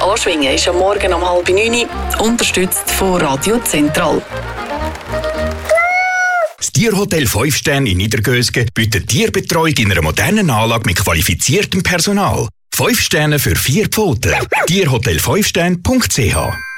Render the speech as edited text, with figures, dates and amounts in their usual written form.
Anschwingen ist am Morgen um 8:30, unterstützt von Radio Zentral. Das Tierhotel 5 Sterne in Niedergösgen bietet Tierbetreuung in einer modernen Anlage mit qualifiziertem Personal. 5 Sterne für 4 Pfoten. Tierhotel5stern.ch